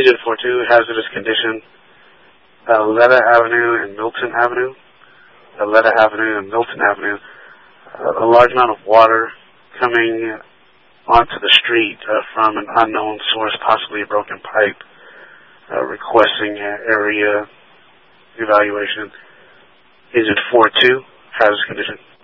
Unit 42, hazardous condition. Letta Avenue and Milton Avenue. Letta Avenue and Milton Avenue. A large amount of water coming onto the street from an unknown source, possibly a broken pipe. Requesting area evaluation. Unit 42, hazardous condition.